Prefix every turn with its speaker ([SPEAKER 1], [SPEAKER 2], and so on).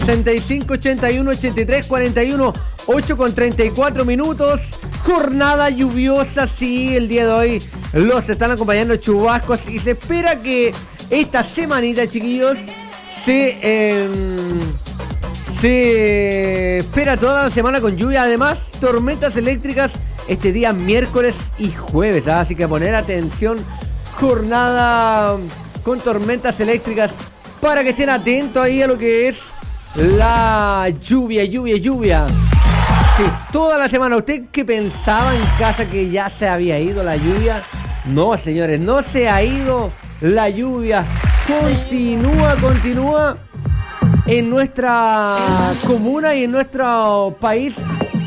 [SPEAKER 1] 65 81 83 41 8 con 34 minutos. Jornada lluviosa, sí, el día de hoy los están acompañando chubascos y se espera que esta semanita, chiquillos, se espera toda la semana con lluvia. Además, tormentas eléctricas este día miércoles y jueves, ¿ah? Así que poner atención, jornada con tormentas eléctricas para que estén atentos ahí a lo que es la lluvia. Sí, toda la semana. ¿Usted qué pensaba en casa que ya se había ido la lluvia? No, señores, no se ha ido la lluvia. Continúa en nuestra comuna y en nuestro país